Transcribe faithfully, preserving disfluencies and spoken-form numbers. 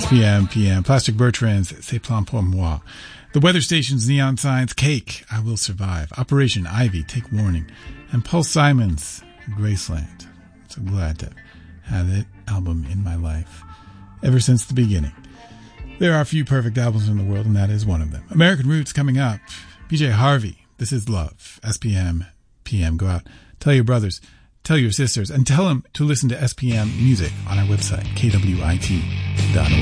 P M, P M. Plastic Bertrands, C'est plein pour moi. The weather station's Neon Signs, Cake, I Will Survive. Operation Ivy, Take Warning. And Paul Simon's Graceland. So glad to have that album in my life ever since the beginning. There are a few perfect albums in the world, and that is one of them. American Roots coming up. B J Harvey, This Is Love. S P M, P M. Go out, tell your brothers, tell your sisters, and tell them to listen to S P M music on our website, K W I T dot org.